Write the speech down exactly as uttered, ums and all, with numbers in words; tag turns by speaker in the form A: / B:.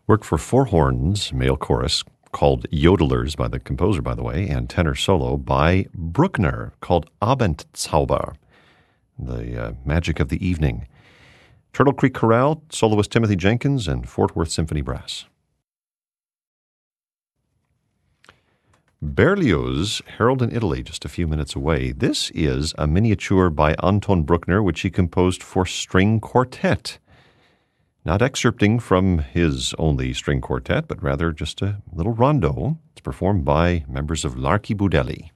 A: Work for four horns, male chorus, called Yodelers by the composer, by the way, and tenor solo by Bruckner, called Abendzauber, the uh, magic of the evening. Turtle Creek Chorale, soloist Timothy Jenkins, and Fort Worth Symphony Brass. Berlioz, Harold in Italy, just a few minutes away. This is a miniature by Anton Bruckner, which he composed for string quartet. Not excerpting from his only string quartet, but rather just a little rondo. It's performed by members of L'Archibudelli.